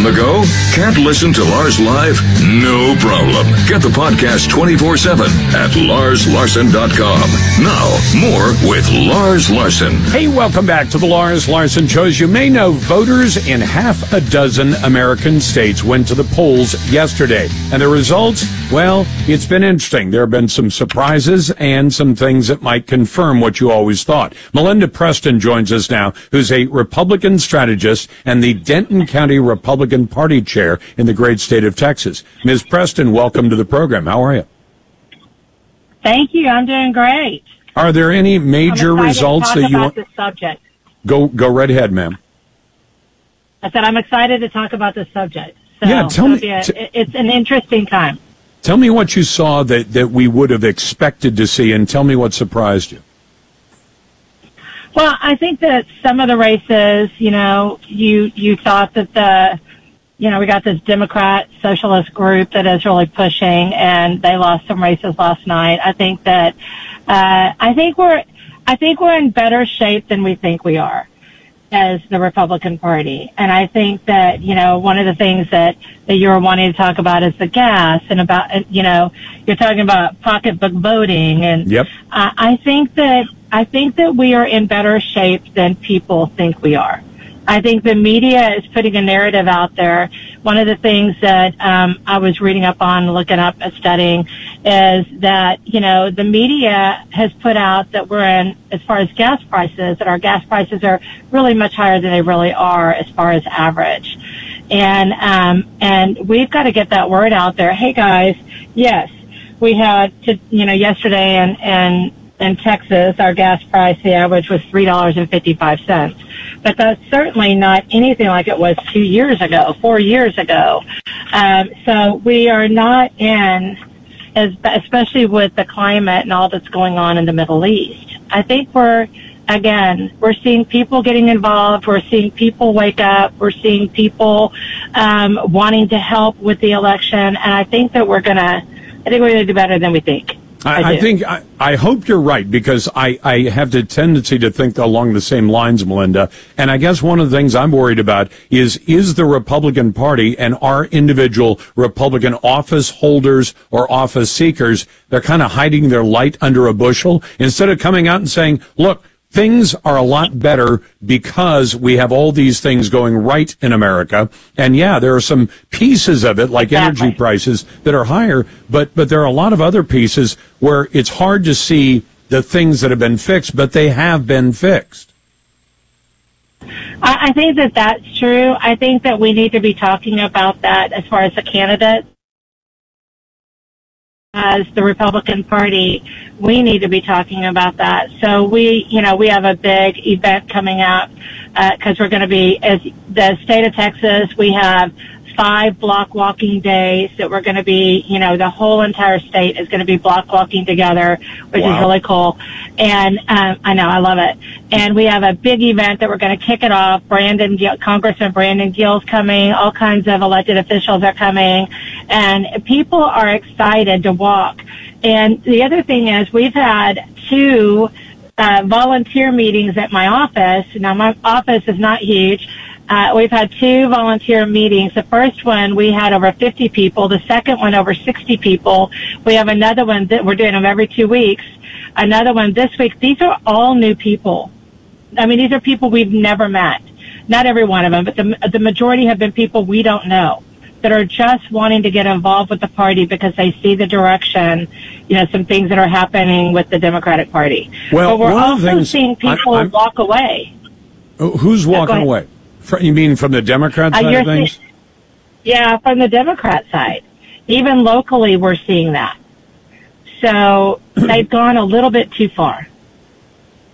On the go? Can't listen to Lars live? No problem. Get the podcast 24/7 at LarsLarson.com. Now, more with Lars Larson. Hey, welcome back to the Lars Larson Show. As you may know, voters in half a dozen American states went to the polls yesterday. And the results, well, it's been interesting. There have been some surprises and some things that might confirm what you always thought. Melinda Preston joins us now, who's a Republican strategist and the Denton County Republican Party chair in the great state of Texas. Ms. Preston, welcome to the program. How are you? Thank you. I'm doing great. Are there any major results that you want? This subject. Go right ahead, ma'am. I said I'm excited to talk about this subject. So yeah, tell me. It's an interesting time. Tell me what you saw that we would have expected to see, and tell me what surprised you. Well, I think that some of the races, you thought that we got this Democrat socialist group that is really pushing, and they lost some races last night. I think that I think we're in better shape than we think we are as the Republican Party. And I think that, one of the things that you were wanting to talk about is the gas, and about, you're talking about pocketbook voting. And yep. I think that we are in better shape than people think we are. I think the media is putting a narrative out there. One of the things that I was reading up on, looking up and studying, is that, the media has put out that we're in, as far as gas prices, that our gas prices are really much higher than they really are as far as average. And we've got to get that word out there. Hey, guys, yes, we had, yesterday in Texas, our gas price, the average was $3.55. But that's certainly not anything like it was 2 years ago, 4 years ago. So we are not in, especially with the climate and all that's going on in the Middle East. I think we're seeing people getting involved. We're seeing people wake up. We're seeing people wanting to help with the election. And I think that we're going to do better than we think. I hope you're right, because I have the tendency to think along the same lines, Melinda. And I guess one of the things I'm worried about is the Republican Party and our individual Republican office holders or office seekers, they're kind of hiding their light under a bushel instead of coming out and saying, look, things are a lot better because we have all these things going right in America. And yeah, there are some pieces of it, like energy prices, that are higher, but there are a lot of other pieces where it's hard to see the things that have been fixed, but they have been fixed. I think that that's true. I think that we need to be talking about that as far as the candidates. As the Republican Party, we need to be talking about that. So we have a big event coming up, because we're going to be, as the state of Texas, we have 5 block walking days that we're going to be, the whole entire state is going to be block walking together, which is really cool. And I know, I love it. And we have a big event that we're going to kick it off. Congressman Brandon Gill's coming. All kinds of elected officials are coming. And people are excited to walk. And the other thing is, we've had 2 volunteer meetings at my office. Now, my office is not huge. We've had 2 volunteer meetings. The first one, we had over 50 people. The second one, over 60 people. We have another one that we're doing them every 2 weeks. Another one this week. These are all new people. I mean, these are people we've never met. Not every one of them, but the majority have been people we don't know, that are just wanting to get involved with the party because they see the direction, some things that are happening with the Democratic Party. Well, but we're also seeing people walk away. Who's walking away? You mean from the Democrat side of things? Yeah, from the Democrat side. Even locally, we're seeing that. So they've gone a little bit too far.